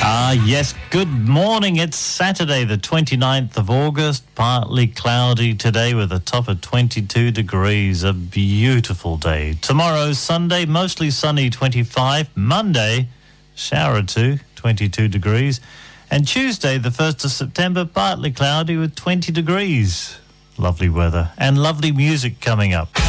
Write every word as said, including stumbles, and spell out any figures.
Ah, yes, good morning. It's Saturday, the twenty-ninth of August, partly cloudy today with a top of twenty-two degrees. A beautiful day. Tomorrow, Sunday, mostly sunny, twenty-five. Monday, shower or two, twenty-two degrees. And Tuesday, the first of September, partly cloudy with twenty degrees. Lovely weather and lovely music coming up.